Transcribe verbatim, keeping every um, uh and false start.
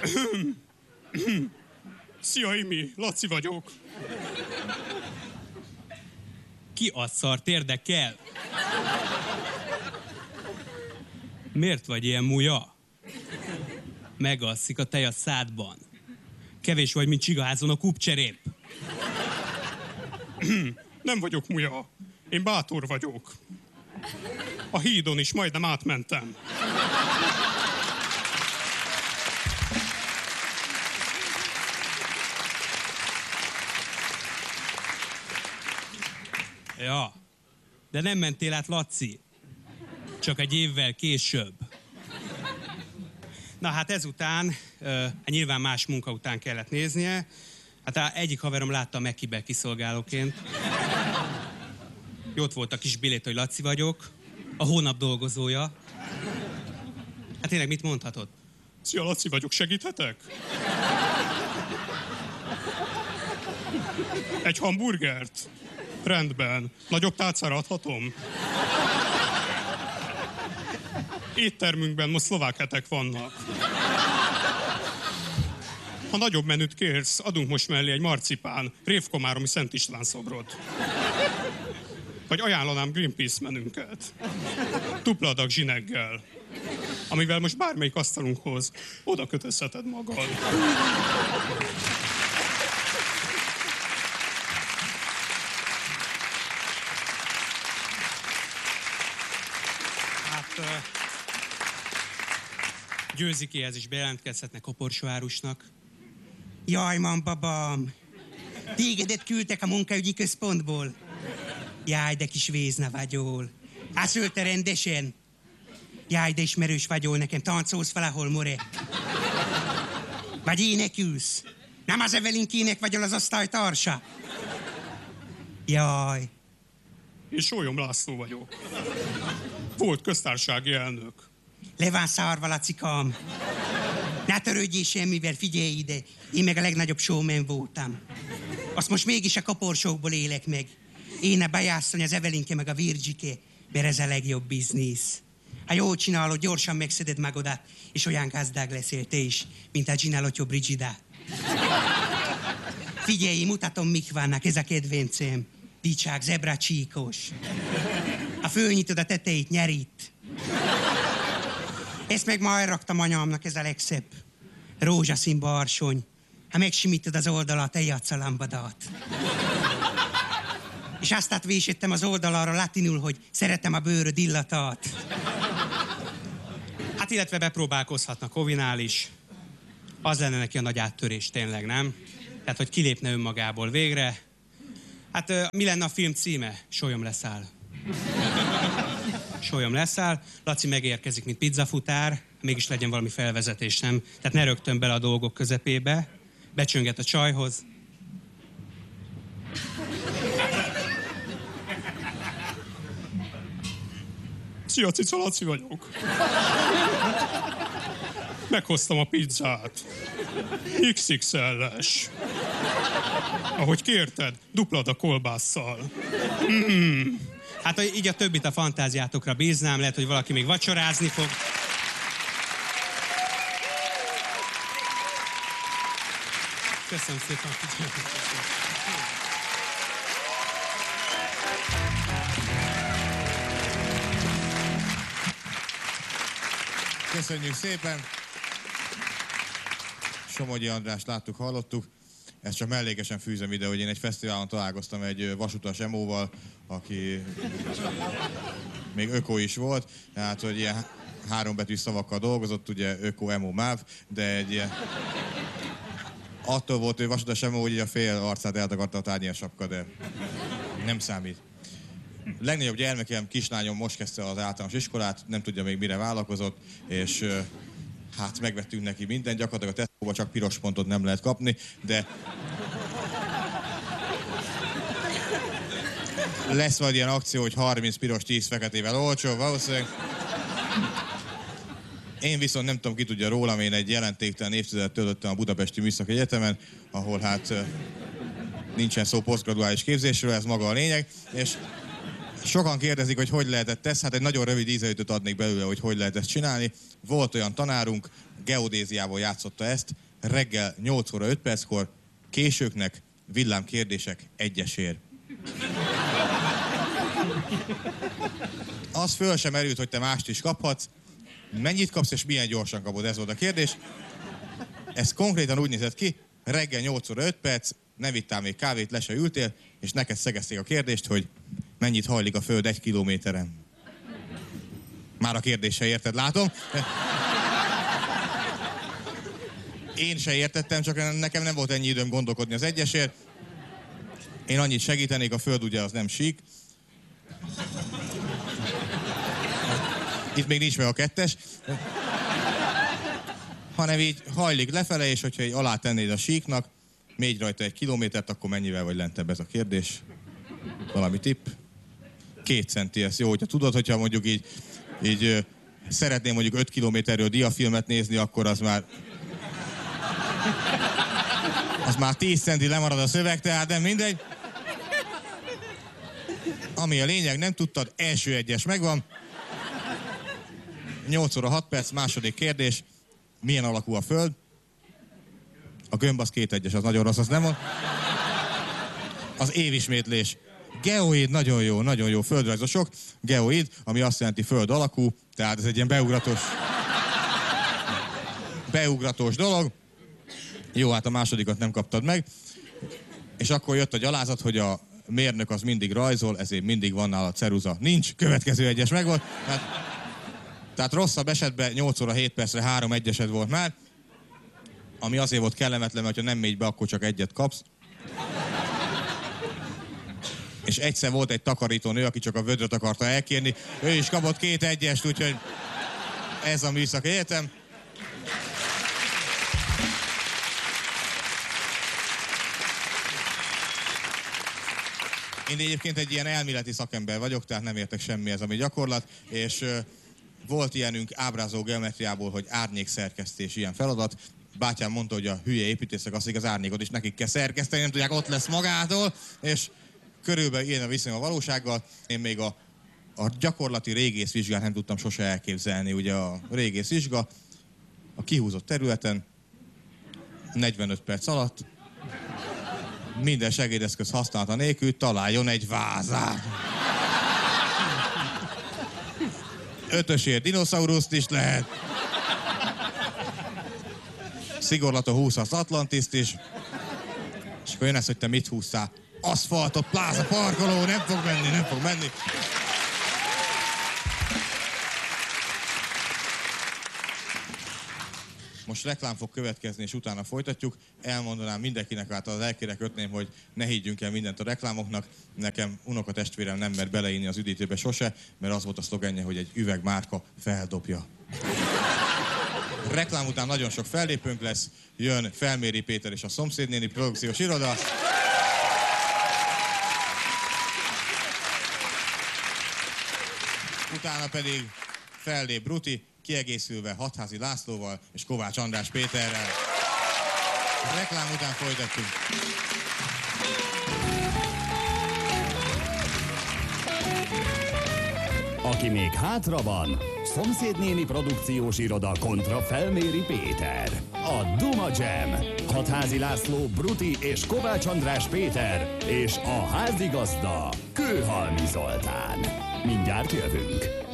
Szia, Imi, Laci vagyok. Ki a szart érdekel? Miért vagy ilyen múja? Megasszik a tej a szádban. Kevés vagy, mint csigaházon a kupcserép. Nem vagyok múja. Én bátor vagyok. A hídon is majdnem átmentem. Ja, de nem mentél át, Laci. Csak egy évvel később. Na hát ezután, uh, nyilván más munka után kellett néznie. Hát egyik haverom látta a Mekibe kiszolgálóként. Ott volt a kis bilét, hogy Laci vagyok. A hónap dolgozója. Hát tényleg mit mondhatod? Szia, Laci vagyok, segíthetek? Egy hamburgert? Rendben. Nagyobb tálcára adhatom? Éttermünkben most szlovák hetek vannak. Ha nagyobb menüt kérsz, adunk most mellé egy marcipán, révkomáromi Szent István szobrot. Vagy ajánlanám Greenpeace menünket. Dupla adag zsineggel, amivel most bármelyik asztalunkhoz oda kötözheted magad. Hát Győzikéhez is bejelentkezhetnek Koporsóárusnak. Jaj, mam, babám, tégedet küldtek a munkaügyi központból. Jaj, de kis vézna vagyol. Ászölte rendesen. Jaj, de ismerős vagyol nekem, táncolsz valahol, more. Vagy énekülsz. Nem az Evelinkének vagyol az osztálytársa. Jaj. Én Sólyom László vagyok. Volt köztársasági elnök. Le van szarva, Lacikám. Ne törődjél semmivel, figyelj ide. Én meg a legnagyobb showman voltam. Azt most mégis a koporsókból élek meg. Én a Bajászony, az Evelinke meg a Virgike, mert ez a legjobb biznisz. Ha jól csinálod, gyorsan megszeded magadat, és olyan gazdag leszel te is, mint a Ginalotyo Brigida. Figyelj, mutatom, mik vannak, ez a kedvencem. Dicsák, zebra csíkos. Ha fölnyitod a tetejét, nyerít. Ezt meg ma elraktam anyámnak, ez a legszebb. Rózsaszín barsony. Ha megsimítod az oldalat, eljátsz a lambadát. És azt átvésettem az oldalára latinul, hogy szeretem a bőröd illatát. Hát illetve bepróbálkozhatnak Kovinál is. Az lenne neki a nagy áttörés, tényleg, nem? Tehát, hogy kilépne önmagából végre. Hát mi lenne a film címe? Sólyom leszáll. Sólyom leszáll. Laci megérkezik, mint pizzafutár. Mégis legyen valami felvezetés, nem? Tehát ne rögtön bele a dolgok közepébe. Becsönget a csajhoz. Szia, Cica, Laci vagyok. Meghoztam a pizzát. iksz iksz el-es. Ahogy kérted, duplad a kolbásszal. Mm. Hát így a többit a fantáziátokra bíznám, lehet, hogy valaki még vacsorázni fog. Köszönöm szépen. Köszönjük szépen! Somogyi Andrást láttuk, hallottuk. Ezt csak mellékesen fűzöm ide, hogy én egy fesztiválon találkoztam egy vasutas emóval, aki még öko is volt, tehát hogy ilyen hárombetűs szavakkal dolgozott, ugye öko, emo, máv, de egy ilyen... Attól volt ő vasutas emó, hogy a fél arcát eltakarta a tárgyasapka, de nem számít. A legnagyobb gyermekem, kislányom most kezdte az általános iskolát, nem tudja még mire vállalkozott, és hát megvettünk neki mindent, gyakorlatilag a Tesco-ba csak piros pontot nem lehet kapni, de lesz majd ilyen akció, hogy harminc piros, tíz feketével olcsó, valószínűleg. Én viszont nem tudom, ki tudja rólam, én egy jelentéktelen évtizedet töltöttem a Budapesti Műszaki Egyetemen, ahol hát nincsen szó posztgraduális képzésről, ez maga a lényeg, és sokan kérdezik, hogy hogy lehetett ezt, hát egy nagyon rövid ízelítőt adnék belőle, hogy hogy lehet ezt csinálni. Volt olyan tanárunk, geodéziából játszotta ezt, reggel nyolc óra öt perckor, későknek villámkérdések egyesért. Az föl sem erült, hogy te mást is kaphatsz. Mennyit kapsz és milyen gyorsan kapod, ez volt a kérdés. Ez konkrétan úgy nézett ki, reggel nyolc óra öt perc, nem ittál még kávét, le se ültél, és neked szegezték a kérdést, hogy mennyit hajlik a föld egy kilométeren. Már a kérdés se érted, látom. Én se értettem, csak nekem nem volt ennyi időm gondolkodni az egyesért. Én annyit segítenék, a föld ugye az nem sík. Itt még nincs meg a kettes. Hanem így hajlik lefele, és hogyha így alá tennéd a síknak, mégy rajta egy kilométert, akkor mennyivel vagy lentebb, ez a kérdés? Valami tipp? Két centi, ez jó, hogyha tudod, hogyha mondjuk így, így ö, szeretném mondjuk öt kilométerről diafilmet nézni, akkor az már... Az már tíz centi lemarad a szöveg, tehát nem mindegy. Ami a lényeg, nem tudtad, első egyes megvan. nyolc óra hat perc, második kérdés. Milyen alakú a föld? A gömb az két egyes, az nagyon rossz, az nem van. Az évismétlés. Geoid, nagyon jó, nagyon jó, földrajzosok. Geoid, ami azt jelenti föld alakú, tehát ez egy ilyen beugratós, beugratós dolog. Jó, hát a másodikat nem kaptad meg. És akkor jött a gyalázat, hogy a mérnök az mindig rajzol, ezért mindig van nála ceruza. Nincs, következő egyes megvolt. Tehát, tehát rosszabb esetben nyolc óra hét percre három egyesed volt már. Ami azért volt kellemetlen, mert ha nem mégy be, akkor csak egyet kapsz. És egyszer volt egy takarítónő, aki csak a vödröt akarta elkérni. Ő is kapott két egyest, úgyhogy ez a műszaki egyetem. Én egyébként egy ilyen elméleti szakember vagyok, tehát nem értek semmihez, ami gyakorlat, és uh, volt ilyenünk ábrázoló geometriából, hogy árnyékszerkesztés, ilyen feladat. Bátyám mondta, hogy a hülye építészek azt, hogy az árnyékot is nekik kell szerkeszteni, nem tudják, ott lesz magától, és körülbelül ilyen a viszonyom a valósággal. Én még a, a gyakorlati régészvizsgát nem tudtam sose elképzelni. Ugye a régészvizsga a kihúzott területen negyvenöt perc alatt minden segédeszköz használata nélkül találjon egy vázát. Ötösért dinoszauruszt is lehet. Szigorlaton húzhatsz Atlantiszt is. És akkor jön ez, hogy te mit húztál? Aszfaltot, pláza, parkoló, nem fog menni, nem fog menni. Most reklám fog következni, és utána folytatjuk. Elmondanám mindenkinek, hát az elkére kötném, hogy ne higgyünk el mindent a reklámoknak. Nekem unokatestvérem nem mert beleinni az üdítőbe sose, mert az volt a szlogenje, hogy egy üvegmárka feldobja. Reklám után nagyon sok fellépőnk lesz. Jön Felméri Péter és a szomszédnéni produkciós iroda. Utána pedig fellép Bruti, kiegészülve Hatházi Lászlóval és Kovács András Péterrel. Reklám után folytatjuk. Aki még hátra van, szomszédnéni produkciós iroda kontra Felméri Péter. A Duma Jam. Hatházi László, Bruti és Kovács András Péter. És a házigazda Kőhalmi Zoltán. Mindjárt jövünk.